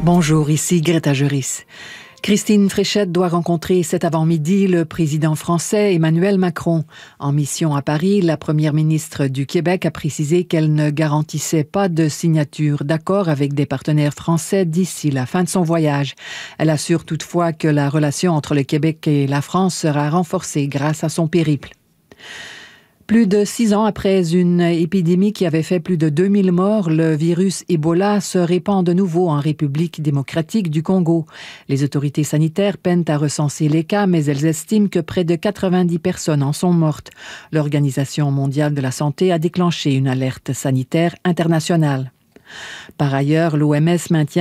Bonjour, ici Greta Juris. Christine Fréchette doit rencontrer cet avant-midi le président français Emmanuel Macron. En mission à Paris, la première ministre du Québec a précisé qu'elle ne garantissait pas de signature d'accord avec des partenaires français d'ici la fin de son voyage. Elle assure toutefois que la relation entre le Québec et la France sera renforcée grâce à son périple. Plus de 6 ans après une épidémie qui avait fait plus de 2000 morts, le virus Ebola se répand de nouveau en République démocratique du Congo. Les autorités sanitaires peinent à recenser les cas, mais elles estiment que près de 90 personnes en sont mortes. L'Organisation mondiale de la santé a déclenché une alerte sanitaire internationale. Par ailleurs, l'OMS maintient